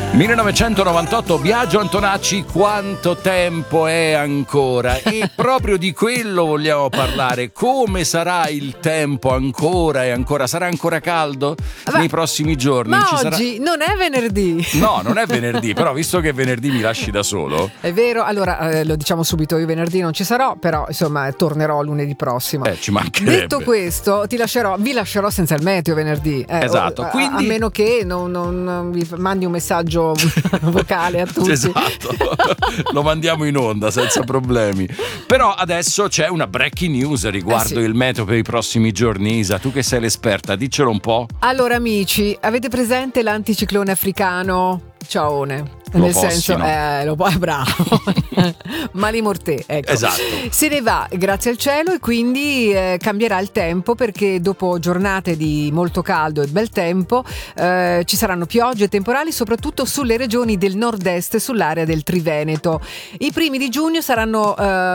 1998, Biagio Antonacci, quanto tempo è ancora? E proprio di quello vogliamo parlare. Come sarà il tempo ancora e ancora? Sarà ancora caldo nei prossimi giorni? Ma oggi non è venerdì. No, non è venerdì, però visto che venerdì mi lasci da solo. È vero, allora lo diciamo subito, io venerdì non ci sarò, però insomma tornerò lunedì prossimo. Ci mancherebbe. Detto questo, vi lascerò senza il meteo venerdì. Esatto, quindi... a meno che non vi mandi un messaggio vocale a tutti. Esatto, lo mandiamo in onda senza problemi. Però adesso c'è una breaking news riguardo il meteo per i prossimi giorni. Isa, tu che sei l'esperta, diccelo un po'. Allora amici, avete presente l'anticiclone africano? Ciaone. Nel senso, bravo. Mali mortè, ecco. Esatto. Se ne va grazie al cielo e quindi cambierà il tempo, perché dopo giornate di molto caldo e bel tempo ci saranno piogge e temporali soprattutto sulle regioni del nord-est e sull'area del Triveneto. I primi di giugno saranno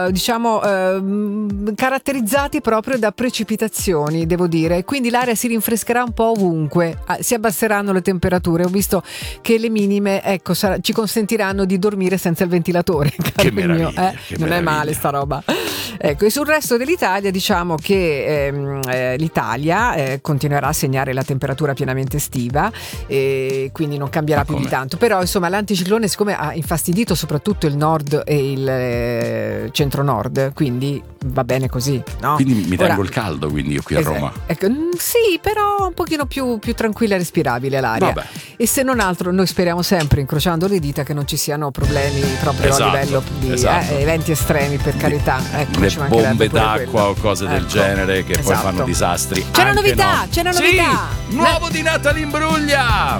caratterizzati proprio da precipitazioni, devo dire, quindi l'area si rinfrescherà un po' ovunque, si abbasseranno le temperature. Ho visto che le minime, ecco, ci consentiranno di dormire senza il ventilatore. Che meraviglia, che non meraviglia. È male sta roba. Ecco, e sul resto dell'Italia diciamo che l'Italia continuerà a segnare la temperatura pienamente estiva, e quindi non cambierà più di tanto. Però insomma l'anticiclone, siccome ha infastidito soprattutto il nord e il centro-nord, quindi va bene così, no? Quindi mi tengo il caldo, quindi io qui a Roma. Ecco, sì, però un pochino più tranquilla e respirabile l'aria. Vabbè. E se non altro noi speriamo sempre, incrociando le dita, che non ci siano problemi proprio a livello di eventi estremi, per carità. Ecco, le bombe d'acqua o cose del genere che poi fanno disastri. C'è una novità, Sì, nuovo di Natalie Imbruglia.